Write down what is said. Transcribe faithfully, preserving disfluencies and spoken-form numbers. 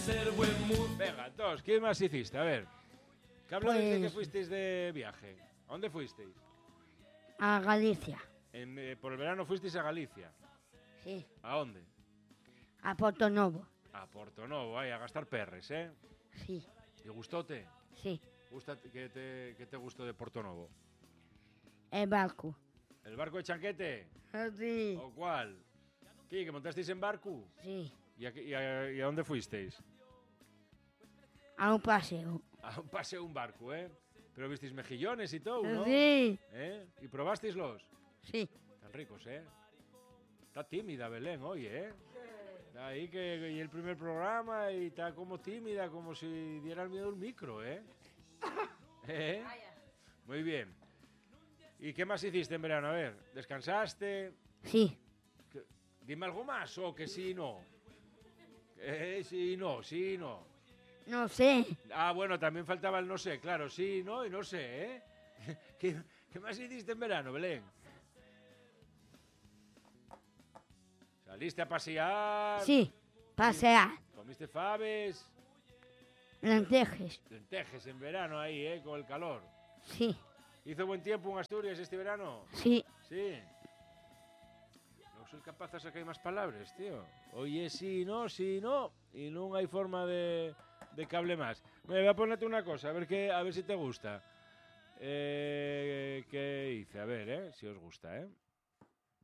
Venga, entonces, ¿qué más hiciste? A ver, ¿qué hablas Pues- de que fuisteis de viaje? ¿A dónde fuisteis? A Galicia. En, eh, por el verano fuisteis a Galicia. Sí. ¿A dónde? A Porto Novo. A Portonovo, ahí, a gastar perres, ¿eh? Sí. ¿Y gustóte? Sí. Gusta, ¿qué, te, ¿Qué te gustó de Portonovo? El barco. ¿El barco de Chanquete? Sí. ¿O cuál? ¿Qué, que montasteis en barco? Sí. ¿Y a, qué- y a- y a dónde fuisteis? A un paseo. A un paseo, un barco, ¿eh? Pero visteis mejillones y todo, ¿no? Sí. ¿Eh? ¿Y probasteislos? Sí. Están ricos, ¿eh? Está tímida Belén hoy, ¿eh? Está ahí que y el primer programa y está como tímida, como si diera el miedo el micro, ¿eh? ¿Eh? Muy bien. ¿Y qué más hiciste en verano? A ver, ¿descansaste? Sí. ¿Qué- Dime algo más o que sí, no. Eh, sí, no, sí, no. No sé. Ah, bueno, también faltaba el no sé, claro, sí, no y no sé, ¿eh? ¿Qué, qué más hiciste en verano, Belén? ¿Saliste a pasear? Sí. Pasear. ¿Comiste faves? Lentejes. Lentejes en verano ahí, ¿eh? Con el calor. Sí. ¿Hizo buen tiempo en Asturias este verano? Sí. Sí. No soy capaz de sacar más palabras, tío. Oye, sí, no, sí, no. Y no hay forma de, de que hable más. Me voy a ponerte una cosa, a ver, qué, a ver si te gusta. Eh, ¿Qué hice? A ver, ¿eh? Si os gusta, ¿eh?